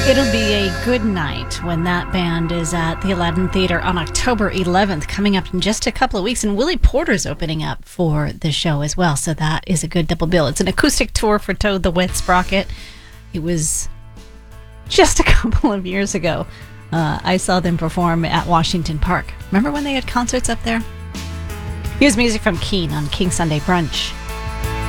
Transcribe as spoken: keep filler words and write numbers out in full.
It'll be a good night when that band is at the Aladdin Theater on October eleventh, coming up in just a couple of weeks. And Willie Porter's opening up for the show as well, so that is a good double bill. It's an acoustic tour for Toad the Wet Sprocket. It was just a couple of years ago. Uh, I saw them perform at Washington Park. Remember when they had concerts up there? Here's music from Keen on King Sunday Brunch.